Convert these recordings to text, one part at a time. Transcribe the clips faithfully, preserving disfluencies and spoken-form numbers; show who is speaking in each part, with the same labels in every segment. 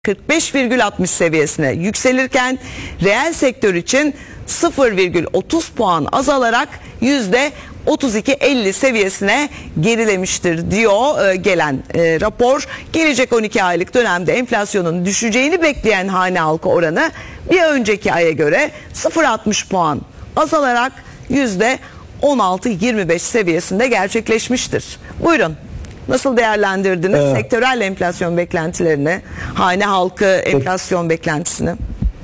Speaker 1: kırk beş virgül altmış seviyesine yükselirken reel sektör için sıfır virgül otuz puan azalarak yüzde otuz iki virgül elli seviyesine gerilemiştir diyor e, gelen e, rapor. Gelecek on iki aylık dönemde enflasyonun düşeceğini bekleyen hane halkı oranı bir önceki aya göre sıfır virgül altmış puan azalarak yüzde on altı virgül yirmi beş seviyesinde gerçekleşmiştir. Buyurun. Nasıl değerlendirdiniz evet. sektörel enflasyon beklentilerini, hane halkı enflasyon beklentisini?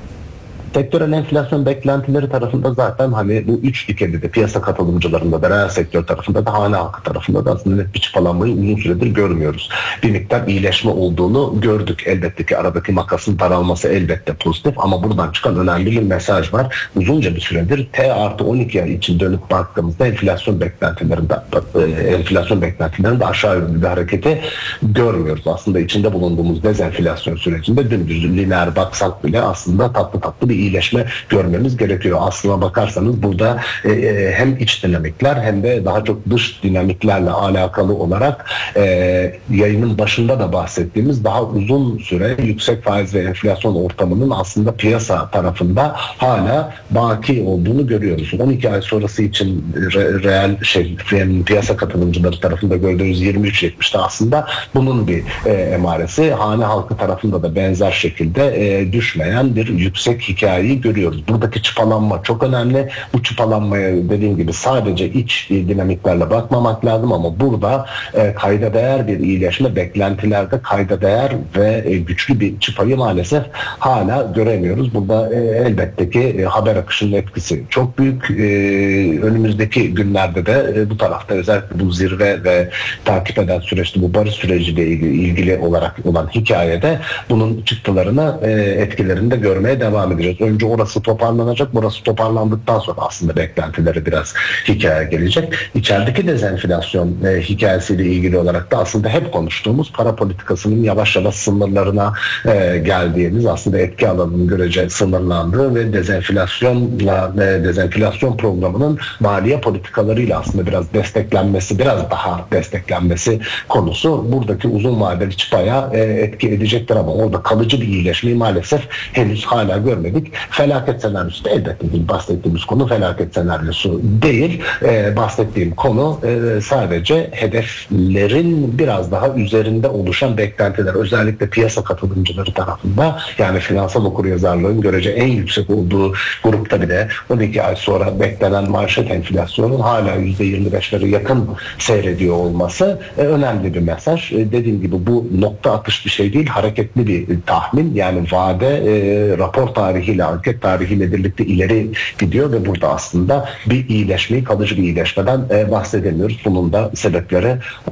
Speaker 2: Sektörel enflasyon beklentileri tarafında zaten hani bu üç dikeni de piyasa katılımcılarında da reel sektör tarafında da hane halkı tarafında da aslında net bir çıpalanmayı uzun süredir görmüyoruz. Bir miktar iyileşme olduğunu gördük. Elbette ki aradaki makasın daralması elbette pozitif ama buradan çıkan önemli bir mesaj var. Uzunca bir süredir T artı on iki ay için dönüp baktığımızda enflasyon beklentilerinde enflasyon beklentilerinde aşağı yönlü bir hareketi görmüyoruz. Aslında içinde bulunduğumuz dezenflasyon sürecinde dümdüz lineer baksak bile aslında tatlı tatlı bir iyileşme görmemiz gerekiyor. Aslına bakarsanız burada e, hem iç dinamikler hem de daha çok dış dinamiklerle alakalı olarak e, yayının başında da bahsettiğimiz daha uzun süre yüksek faiz ve enflasyon ortamının aslında piyasa tarafında hala baki olduğunu görüyoruz. on iki ay sonrası için re, reel şey piyasa katılımcıları tarafında gördüğümüz yirmi üç yetmişte aslında bunun bir e, emaresi. Hane halkı tarafında da benzer şekilde e, düşmeyen bir yüksek hikayeyi görüyoruz. Buradaki çıpalanma çok önemli. Bu çıpalanmaya dediğim gibi sadece iç dinamiklerle bakmamak lazım ama burada e, kayda değer bir iyileşme, beklentilerde kayda değer ve e, güçlü bir çıpayı maalesef hala göremiyoruz. Burada e, elbette ki e, haber akışının etkisi çok büyük. E, önümüzdeki günlerde de e, bu tarafta özellikle bu zirve ve takip eden süreçte bu barış süreciyle ilgili, ilgili olarak olan hikayede bunun çıktılarını e, etkilerini de görmeye devam edeceğiz. Önce orası toparlanacak. Burası toparlandıktan sonra aslında beklentileri biraz hikaye gelecek. İçerideki dezenflasyon e, hikayesiyle ilgili olarak da aslında hep konuştuğumuz para politikasının yavaş yavaş sınırlarına e, geldiğimiz, aslında etki alanının görece sınırlandığı ve dezenflasyonla e, dezenflasyon programının maliye politikalarıyla aslında biraz desteklenmesi, biraz daha desteklenmesi konusu buradaki uzun vadeli çıpaya e, etki edecektir ama orada kalıcı bir iyileşmeyi maalesef henüz hala görmedik. Felaket senaryosu da elbette değil. Bahsettiğimiz konu felaket senaryosu değil. Ee, bahsettiğim konu e, sadece hedeflerin biraz daha üzerinde oluşan beklentiler. Özellikle piyasa katılımcıları tarafında, yani finansal okuryazarlığın görece en yüksek olduğu grupta bile on iki ay sonra beklenen manşet enflasyonun hala yüzde yirmi beşlere yakın seyrediyor olması e, önemli bir mesaj. E, dediğim gibi bu nokta atış bir şey değil. Hareketli bir e, tahmin. Yani vade e, rapor tarihiyle, anket tarihiyle birlikte ileri gidiyor ve burada aslında bir iyileşmeyi, kalıcı bir iyileşmeden e, bahsedemiyoruz. Bunun da sebepleri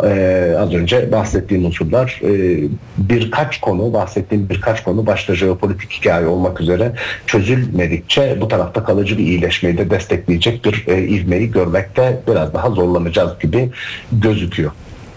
Speaker 2: e, az önce bahsettiğim unsurlar. E, birkaç konu, bahsettiğim birkaç konu başta jeopolitik hikaye olmak üzere çözülmedikçe bu tarafta kalıcı bir iyileşmeyi de destekleyecek bir e, ivmeyi görmekte biraz daha zorlanacağız gibi gözüküyor.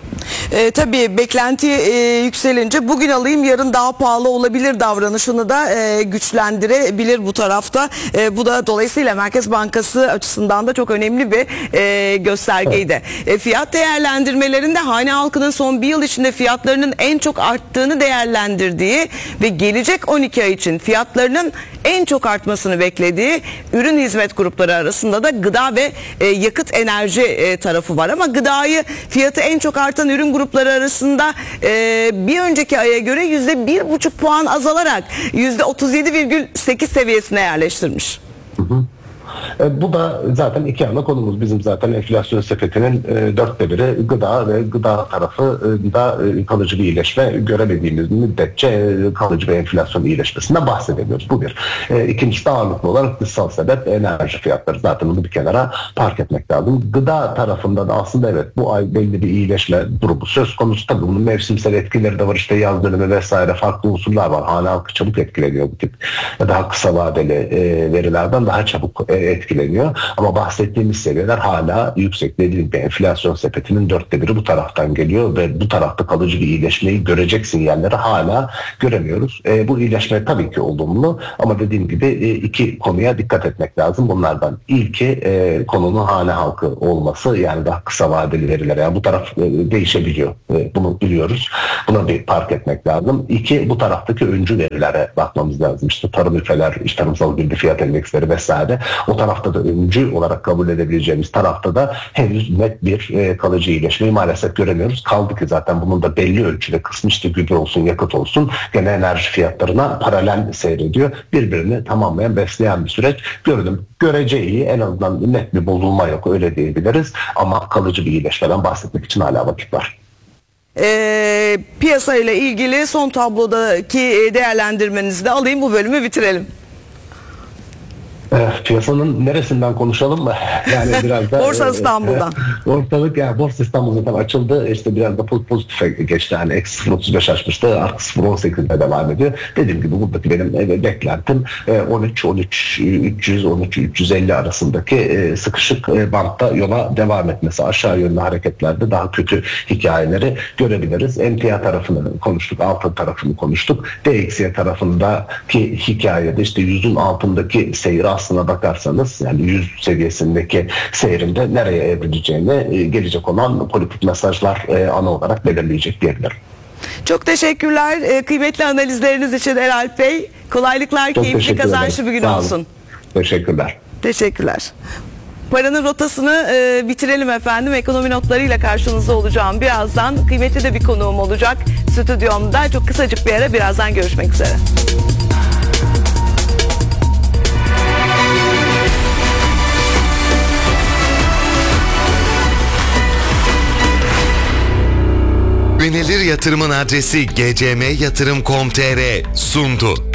Speaker 1: E, tabii beklenti e, yükselince bugün alayım yarın daha pahalı olabilir davranışını da e, güçlendirebilir bu tarafta. E, bu da dolayısıyla Merkez Bankası açısından da çok önemli bir e, göstergeydi. Evet. E, fiyat değerlendirmelerinde hane halkının son bir yıl içinde fiyatlarının en çok arttığını değerlendirdiği ve gelecek on iki ay için fiyatlarının en çok artmasını beklediği ürün hizmet grupları arasında da gıda ve e, yakıt enerji e, tarafı var. Ama gıdayı fiyatı en çok artan ürün grupları arasında e, bir önceki aya göre yüzde bir buçuk puan azalarak yüzde otuz yedi virgül sekiz seviyesine yerleştirmiş.
Speaker 2: Hı hı. E, bu da zaten iki ana konumuz. Bizim zaten enflasyon sepetinin e, dörtte biri gıda ve gıda tarafı e, da e, kalıcı bir iyileşme göremediğimiz müddetçe e, kalıcı bir enflasyon iyileşmesinden bahsedemiyoruz. Bu bir. E, ikincisi de ağırlıklı olarak dışsal sebep enerji fiyatları. Zaten bunu bir kenara park etmek lazım. Gıda tarafında da aslında evet bu ay belli bir iyileşme durumu söz konusu. Tabii bunun mevsimsel etkileri de var. İşte yaz dönemi vesaire farklı unsurlar var. Hane halkı çabuk etkileniyor bu tip daha kısa vadeli e, verilerden daha çabuk e, etkileniyor. Ama bahsettiğimiz seviyeler hala yüksek. Dediğim gibi enflasyon sepetinin dörtte biri bu taraftan geliyor ve bu tarafta kalıcı bir iyileşmeyi görecek sinyalleri hala göremiyoruz. E, bu iyileşme tabii ki olumlu ama dediğim gibi e, iki konuya dikkat etmek lazım. Bunlardan ilki e, konunun hane halkı olması, yani daha kısa vadeli veriler. Yani bu taraf e, değişebiliyor. E, bunu biliyoruz. Buna bir fark etmek lazım. İki, bu taraftaki öncü verilere bakmamız lazım. İşte tarım üfeler, işte tarımsal girdi fiyat endeksleri vesaire. O tarafta da öncü olarak kabul edebileceğimiz tarafta da henüz net bir e, kalıcı iyileşmeyi maalesef göremiyoruz. Kaldı ki zaten bunun da belli ölçüde kısmı işte gübre olsun, yakıt olsun gene enerji fiyatlarına paralel seyrediyor. Birbirini tamamlayan, besleyen bir süreç. Gördüm. Görece iyi. En azından net bir bozulma yok. Öyle diyebiliriz. Ama kalıcı bir iyileşmeden bahsetmek için hala vakit var.
Speaker 1: E, piyasa ile ilgili son tablodaki değerlendirmenizi de alayım, bu bölümü bitirelim.
Speaker 2: Evet, piyasanın neresinden konuşalım mı? Yani biraz da
Speaker 1: Borsa İstanbul'dan.
Speaker 2: E, ortalık yani Borsa İstanbul zaten açıldı. İşte biraz da pozitife geçti. Yani eksi sıfır virgül otuz beş açmıştı. Artı sıfır virgül on sekizde devam ediyor. Dediğim gibi buradaki benim e, beklentim e, on üç on üç üç yüz on üç üç yüz elli arasındaki e, sıkışık e, bantta yola devam etmesi. Aşağı yönlü hareketlerde daha kötü hikayeleri görebiliriz. Emtia tarafını konuştuk. Altın tarafını konuştuk. D X Y tarafındaki hikayede işte yüzün altındaki seyir aslına bakarsanız yani yüz seviyesindeki seyrinde nereye evrileceğini gelecek olan politik mesajlar ana olarak belirleyecek diyebilirim.
Speaker 1: Çok teşekkürler kıymetli analizleriniz için Eralp Bey. Kolaylıklar,
Speaker 2: Çok
Speaker 1: keyifli, kazançlı bir gün
Speaker 2: Sağ
Speaker 1: olsun.
Speaker 2: olun. Teşekkürler.
Speaker 1: Teşekkürler. Paranın rotasını e, bitirelim efendim. Ekonomi notlarıyla karşınızda olacağım birazdan. Kıymetli de bir konuğum olacak stüdyomda. Çok kısacık bir ara, birazdan görüşmek üzere.
Speaker 3: Güvenilir yatırımın adresi G C M Yatırım nokta com nokta tr sundu.